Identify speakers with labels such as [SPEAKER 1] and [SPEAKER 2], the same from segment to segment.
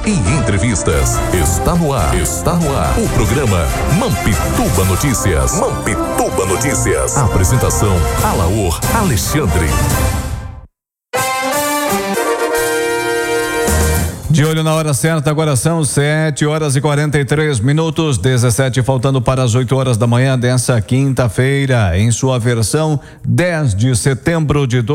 [SPEAKER 1] e entrevistas. Está no ar. O programa Mampituba Notícias. Apresentação: Alaor Alexandre.
[SPEAKER 2] De olho na hora certa, agora são 7h43, 17 faltando para as 8 horas da manhã dessa quinta-feira, em sua versão 10 de setembro de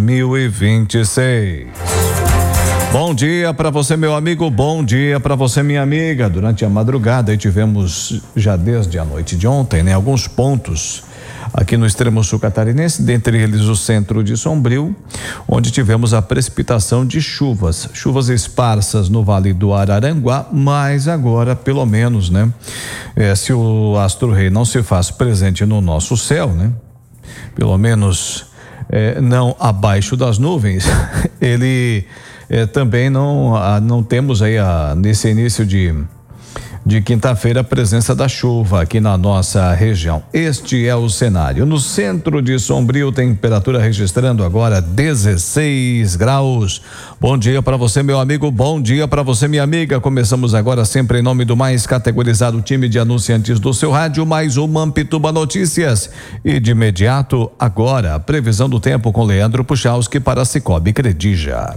[SPEAKER 2] 2026. Bom dia para você, meu amigo, bom dia para você, minha amiga. Durante a madrugada aí tivemos, já desde a noite de ontem, né, alguns pontos aqui no extremo sul catarinense, dentre eles o centro de Sombrio, onde tivemos a precipitação de chuvas esparsas no Vale do Araranguá, mas agora, pelo menos, né, se o astro rei não se faz presente no nosso céu, né, pelo menos não abaixo das nuvens, ele também não temos aí nesse início de quinta-feira a presença da chuva aqui na nossa região. Este é o cenário. No centro de Sombrio, temperatura registrando agora 16 graus. Bom dia para você, meu amigo, bom dia para você, minha amiga. Começamos agora sempre em nome do mais categorizado time de anunciantes do seu rádio, mais o Mampituba Notícias. E de imediato, agora, a previsão do tempo com Leandro Puchalski para Cicobi Credija.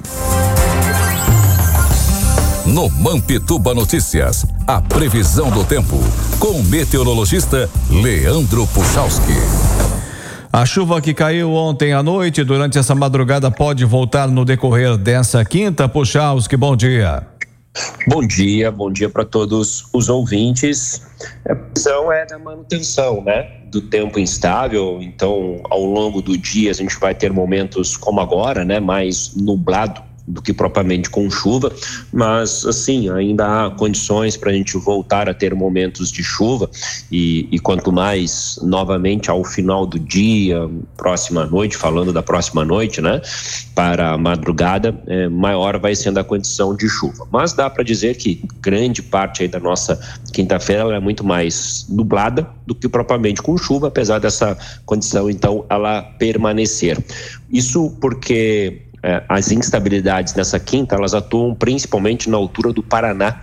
[SPEAKER 1] No Mampituba Notícias, a previsão do tempo, com o meteorologista Leandro Puchalski.
[SPEAKER 2] A chuva que caiu ontem à noite, durante essa madrugada, pode voltar no decorrer dessa quinta. Puchalski, bom dia.
[SPEAKER 3] Bom dia para todos os ouvintes. A previsão é da manutenção, né, do tempo instável. Então, ao longo do dia, a gente vai ter momentos como agora, né, mais nublado do que propriamente com chuva, mas assim, ainda há condições para a gente voltar a ter momentos de chuva e quanto mais novamente ao final do dia, próxima noite, falando da próxima noite, né, para a madrugada, maior vai sendo a condição de chuva. Mas dá para dizer que grande parte aí da nossa quinta-feira ela é muito mais nublada do que propriamente com chuva, apesar dessa condição então ela permanecer. Isso porque as instabilidades nessa quinta, elas atuam principalmente na altura do Paraná.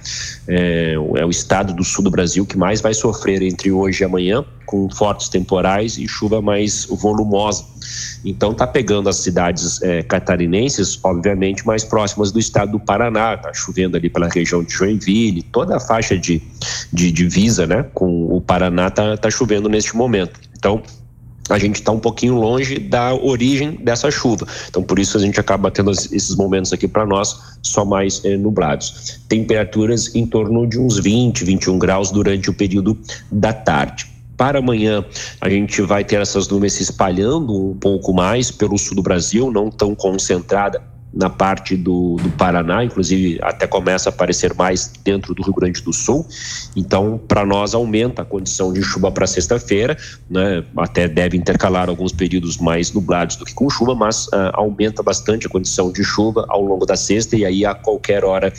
[SPEAKER 3] É o estado do sul do Brasil que mais vai sofrer entre hoje e amanhã, com fortes temporais e chuva mais volumosa. Então tá pegando as cidades catarinenses, obviamente mais próximas do estado do Paraná, tá chovendo ali pela região de Joinville, toda a faixa de divisa, né, com o Paraná tá chovendo neste momento. Então a gente está um pouquinho longe da origem dessa chuva. Então, por isso a gente acaba tendo esses momentos aqui para nós só mais nublados. Temperaturas em torno de uns 20, 21 graus durante o período da tarde. Para amanhã, a gente vai ter essas nuvens se espalhando um pouco mais pelo sul do Brasil, não tão concentrada na parte do Paraná, inclusive até começa a aparecer mais dentro do Rio Grande do Sul. Então, para nós aumenta a condição de chuva para sexta-feira, né? Até deve intercalar alguns períodos mais nublados do que com chuva, mas aumenta bastante a condição de chuva ao longo da sexta e aí a qualquer hora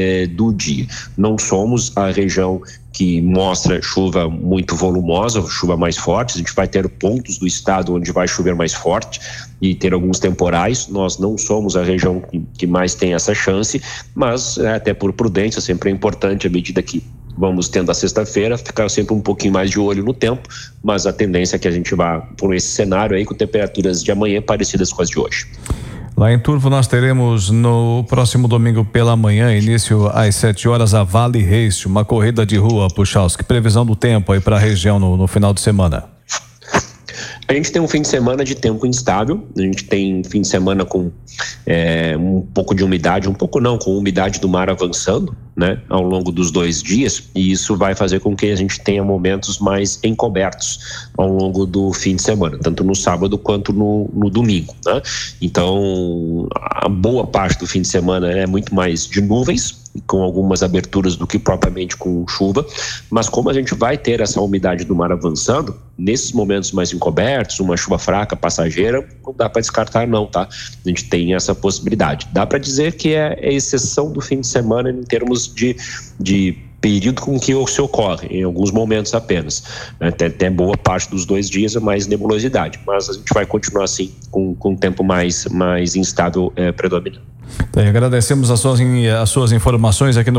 [SPEAKER 3] do dia. Não somos a região que mostra chuva muito volumosa, chuva mais forte. A gente vai ter pontos do estado onde vai chover mais forte e ter alguns temporais. Nós não somos a região que mais tem essa chance, mas até por prudência sempre é importante, à medida que vamos tendo a sexta-feira, ficar sempre um pouquinho mais de olho no tempo, mas a tendência é que a gente vá por esse cenário aí com temperaturas de amanhã parecidas com as de hoje.
[SPEAKER 2] Lá em Turvo nós teremos no próximo domingo pela manhã, início às 7 horas, a Vale Race, uma corrida de rua, Puchalski. Previsão do tempo aí para a região no final de semana?
[SPEAKER 3] A gente tem um fim de semana de tempo instável, a gente tem fim de semana com um pouco de umidade, um pouco não, com umidade do mar avançando, né, ao longo dos 2 dias, e isso vai fazer com que a gente tenha momentos mais encobertos ao longo do fim de semana, tanto no sábado quanto no domingo, né? Então, a boa parte do fim de semana é muito mais de nuvens, com algumas aberturas do que propriamente com chuva, mas como a gente vai ter essa umidade do mar avançando, nesses momentos mais encobertos, uma chuva fraca, passageira, não dá para descartar não, tá? A gente tem essa possibilidade. Dá para dizer que é exceção do fim de semana em termos de período com que se ocorre, em alguns momentos apenas. Até boa parte dos 2 dias é mais nebulosidade, mas a gente vai continuar assim, com um tempo mais instável predominando.
[SPEAKER 2] Agradecemos as suas informações aqui no